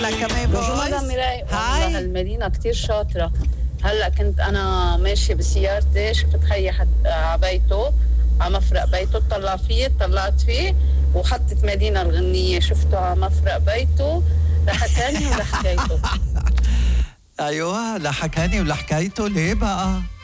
معنا كمان بونجور مدام فويس. ميراي. هاي. والله هالمدينة كتير شاطرة. هلا كنت أنا ماشية بسيارتي، شفت خيي حد عبيته على مفرق بيته، طلع فيه، طلعت فيه وحطت مدينة الغنية، شفته على مفرق بيته، لحكاني ولحكيته. ايوه لحكاني ولحكايته. ليه بقى؟